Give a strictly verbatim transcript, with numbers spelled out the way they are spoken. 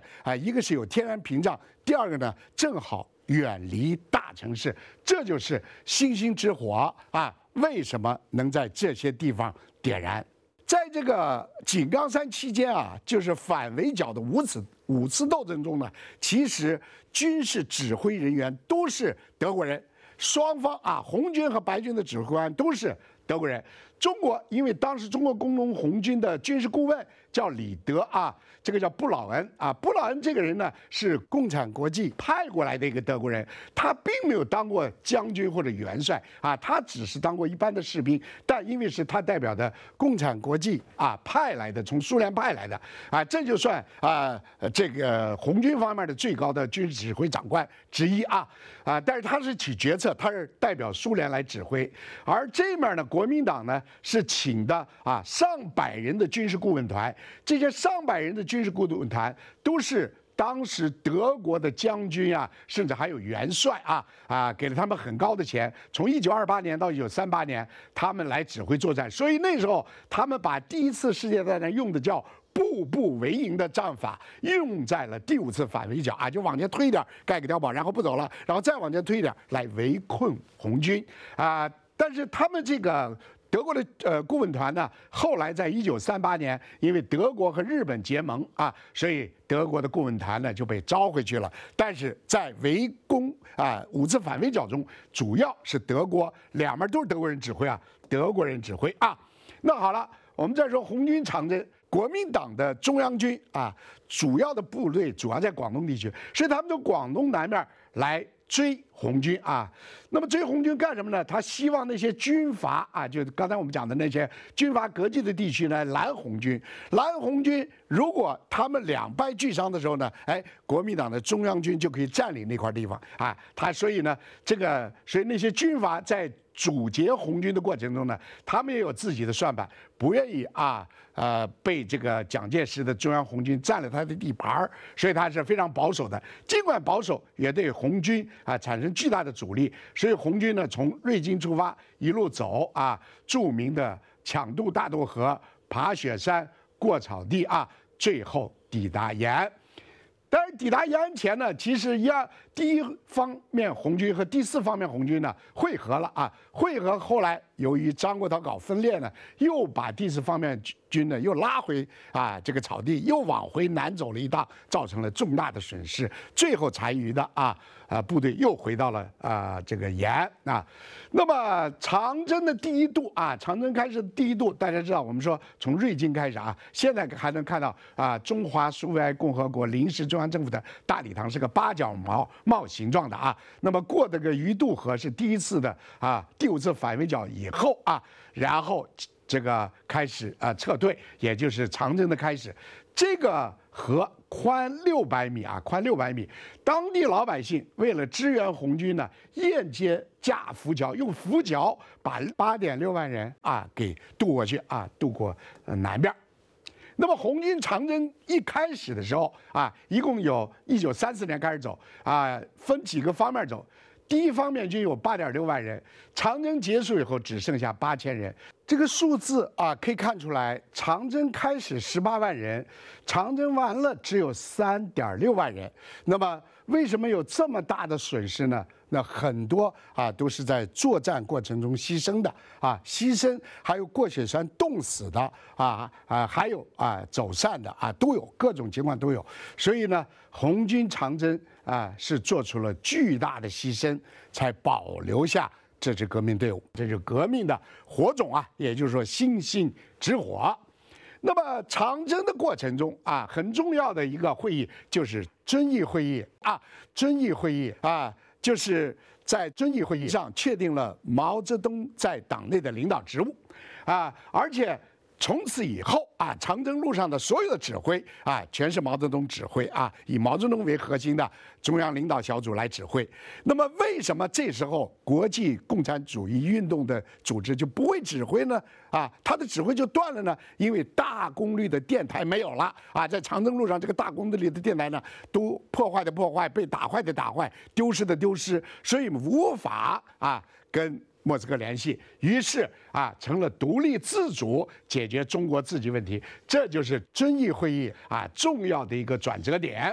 啊，一个是有天然屏障，第二个呢正好远离大城市，这就是星星之火啊！为什么能在这些地方点燃？在这个井冈山期间啊，就是反围剿的五次五次斗争中呢，其实军事指挥人员都是德国人，双方啊，红军和白军的指挥官都是德国人。中国因为当时中国工农红军的军事顾问叫李德啊，这个叫布劳恩啊，布劳恩这个人呢是共产国际派过来的一个德国人，他并没有当过将军或者元帅啊，他只是当过一般的士兵，但因为是他代表的共产国际啊派来的，从苏联派来的啊，这就算啊这个红军方面的最高的军事指挥长官之一啊啊，但是他是起决策，他是代表苏联来指挥，而这面呢，国民党呢。是请的啊上百人的军事顾问团，这些上百人的军事顾问团都是当时德国的将军啊，甚至还有元帅啊啊，给了他们很高的钱。从一九二八年到一九三八年，他们来指挥作战，所以那时候他们把第一次世界大战用的叫步步为营的战法用在了第五次反围剿啊，就往前推一点，盖个碉堡，然后不走了，然后再往前推一点，来围困红军啊。但是他们这个。德国的呃顾问团呢，后来在一九三八年，因为德国和日本结盟啊，所以德国的顾问团呢就被招回去了。但是在围攻啊五次反围剿中，主要是德国两边都是德国人指挥啊，德国人指挥啊。那好了，我们再说红军长征，国民党的中央军啊，主要的部队主要在广东地区，所以他们从广东南面来。追红军啊，那么追红军干什么呢？他希望那些军阀啊，就刚才我们讲的那些军阀割据的地区呢，拦红军。拦红军，如果他们两败俱伤的时候呢，哎，国民党的中央军就可以占领那块地方啊。他所以呢，这个所以那些军阀在阻截红军的过程中呢，他们也有自己的算盘，不愿意啊，呃，被这个蒋介石的中央红军占了他的地盘，所以他是非常保守的。尽管保守，也对红军啊产生巨大的阻力。所以红军呢，从瑞金出发，一路走啊，著名的抢渡大渡河、爬雪山、过草地啊，最后抵达延安。但是抵达延安前呢，其实一二第一方面红军和第四方面红军呢会合了啊，会合后来由于张国焘搞分裂呢，又把第四方面军呢又拉回啊这个草地，又往回南走了一趟，造成了重大的损失。最后残余的啊啊部队又回到了啊这个延安啊。那么长征的第一度啊，长征开始的第一度，大家知道我们说从瑞金开始啊，现在还能看到啊中华苏维埃共和国临时中央政府的大礼堂是个八角帽帽形状的啊。那么过这个鱼渡河是第一次的啊第五次反围剿以后啊，然后这个开始啊撤退，也就是长征的开始。这个河宽六百米啊，宽六百米。当地老百姓为了支援红军呢，沿街架浮桥，用浮桥把八点六万人啊给渡过去啊，渡过呃南边。那么红军长征一开始的时候啊，一共有一九三四年开始走啊，分几个方面走。第一方面军有八点六万人，长征结束以后只剩下八千人。这个数字啊，可以看出来，长征开始十八万人，长征完了只有三点六万人。那么为什么有这么大的损失呢？那很多啊都是在作战过程中牺牲的啊，牺牲还有过雪山冻死的啊啊，还有啊走散的啊，都有各种情况都有。所以呢，红军长征啊是做出了巨大的牺牲，才保留下这支革命队伍，这就是革命的火种啊，也就是说星星之火。那么长征的过程中啊，很重要的一个会议就是遵义会议啊，遵义会议啊。就是在遵义会议上确定了毛泽东在党内的领导职务，啊，而且从此以后啊，长征路上的所有的指挥啊，全是毛泽东指挥啊，以毛泽东为核心的中央领导小组来指挥。那么，为什么这时候国际共产主义运动的组织就不会指挥呢？啊，他的指挥就断了呢？因为大功率的电台没有了啊，在长征路上这个大功率的电台呢，都破坏的破坏，被打坏的打坏，丢失的丢失，所以无法啊跟莫斯科联系，于是啊成了独立自主解决中国自己问题，这就是遵义会议啊重要的一个转折点。